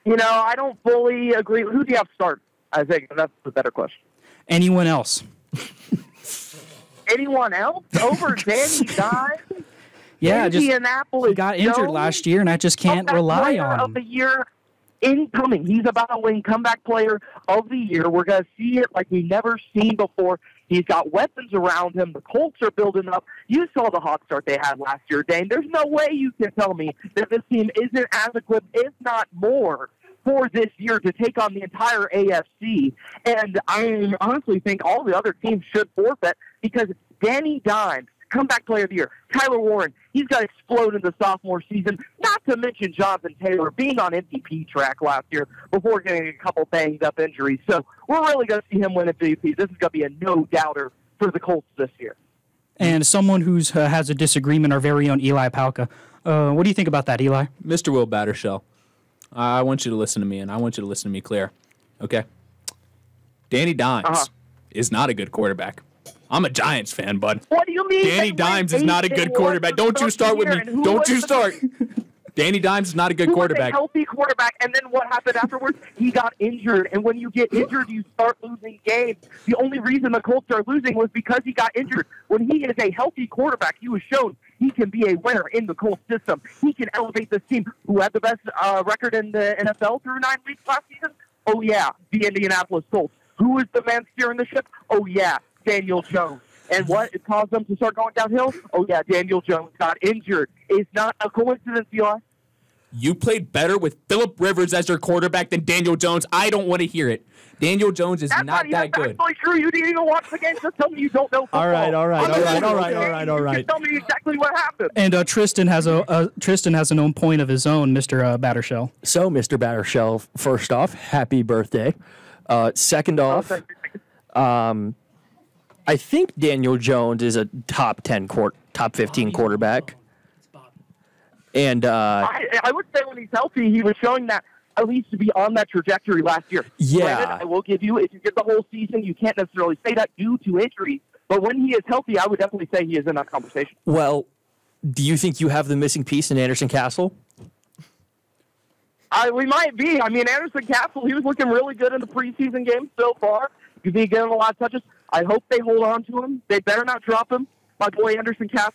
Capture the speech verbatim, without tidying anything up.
You know, I don't fully agree. Who do you have start? I think that's the better question. Anyone else? Anyone else over Danny Dimes? Yeah, just Indianapolis he got injured Jones? last year, and I just can't Comeback rely player on of him. the year incoming. He's about to win comeback player of the year. We're going to see it like we've never seen before. He's got weapons around him. The Colts are building up. You saw the hot start they had last year, Dane. There's no way you can tell me that this team isn't as equipped, if not more, for this year to take on the entire A F C. And I honestly think all the other teams should forfeit because Danny Dimes, comeback player of the year, Tyler Warren, he's got to explode in the sophomore season, not to mention Jonathan Taylor being on M V P track last year before getting a couple banged-up injuries. So we're really going to see him win M V P. This is going to be a no-doubter for the Colts this year. And someone who uh, has a disagreement, our very own Eli Palka. Uh, what do you think about that, Eli? Mister Will Battershell, I want you to listen to me, and I want you to listen to me clear, okay? Danny Dimes Uh-huh. is not a good quarterback. I'm a Giants fan, bud. What do you mean? Danny they Dimes went is not a eight good and quarterback. one Don't you to start with the me. year, and who Don't was you the- start. Danny Dimes is not a good Who quarterback. was a healthy quarterback, and then what happened afterwards? He got injured, and when you get injured, you start losing games. The only reason the Colts are losing was because he got injured. When he is a healthy quarterback, he was shown he can be a winner in the Colts system. He can elevate this team, who had the best uh, record in the N F L through nine weeks last season. Oh, yeah, the Indianapolis Colts. Who is the man steering the ship? Oh, yeah, Daniel Jones. And what it caused them to start going downhill? Oh, yeah, Daniel Jones got injured. It's not a coincidence, Eli. You played better with Phillip Rivers as your quarterback than Daniel Jones. I don't want to hear it. Daniel Jones is That's not not that even good. factually true. You didn't even watch the game. Just tell me you don't know football. All right, all right, I'm all the right, one all who right, all came. right, all You right. can tell me exactly what happened. And uh, Tristan has a uh, Tristan has an own point of his own, Mister Uh, Battershell. So, Mister Battershell, first off, happy birthday. Uh, second off, um, I think Daniel Jones is a top ten, quart- top fifteen quarterback. And uh, I, I would say when he's healthy, he was showing that at least to be on that trajectory last year. Yeah. Granted, I will give you, if you get the whole season, you can't necessarily say that due to injury. But when he is healthy, I would definitely say he is in that conversation. well, do you think you have the missing piece in Anderson Castle? I, we might be. I mean, Anderson Castle, he was looking really good in the preseason game so far. He's been getting a lot of touches. I hope they hold on to him. They better not drop him. My boy Anderson Castle,